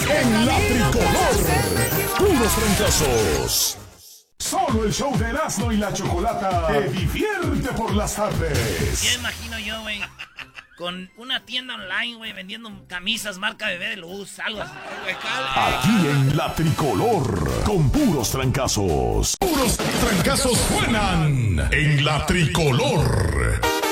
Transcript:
en la tricolor. Puros fracasos. Solo el show de Erasmo y la Chocolata te divierte por las tardes. Ya imagino yo, güey, con una tienda online, güey, vendiendo camisas marca Bebé de Luz, algo así. Aquí en la tricolor, con puros trancazos. Puros trancazos suenan en la tricolor.